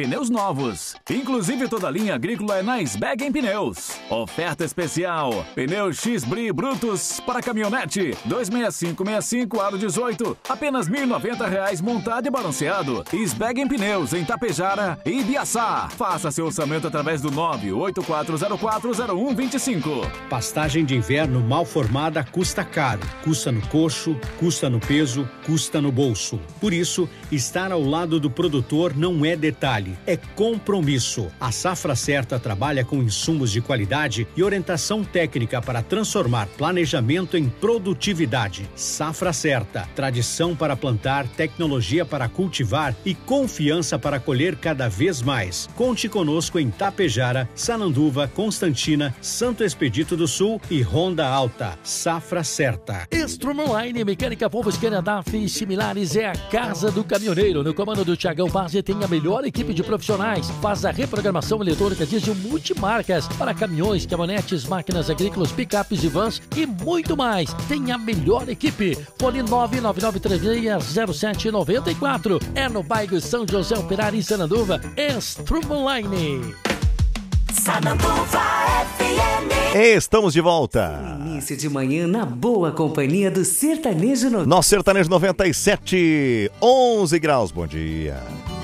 pneus novos. Inclusive toda a linha agrícola é na Sbeg Pneus. Oferta especial, pneus X-Bri Brutus para caminhonete 26565 aro 18, apenas R$ 1.090 montado e balanceado. Sbeg Pneus em Tapejara e Ibiaçá. Faça seu orçamento através do 984040125. Pastagem de inverno mal formada custa caro. Custa no coxo, custa no peso, custa no bolso. Por isso, estar ao lado do produtor não é detalhe, é compromisso. A Safra Certa trabalha com insumos de qualidade e orientação técnica para transformar planejamento em produtividade. Safra Certa, tradição para plantar, tecnologia para cultivar e confiança para colher cada vez mais. Conte conosco em Tapejara, Sananduva, Constantina, Santo Expedito do Sul e Ronda Alta. Safra Certa. Strumline, Mecânica Volvo, Scania, DAF e similares é a casa do caminhoneiro. No comando do Thiagão Base tem a melhor equipe de profissionais. Faz a reprogramação eletrônica diesel multimarcas para caminhões, caminhonetes, máquinas agrícolas, picapes e vans e muito mais. Tem a melhor equipe. Fone 999360794. É no bairro São José Operário em Sananduva. Strumline. Sananduva FM. Estamos de volta. Início de manhã na boa companhia do Sertanejo 97. Nosso Sertanejo 97, 11 graus. Bom dia.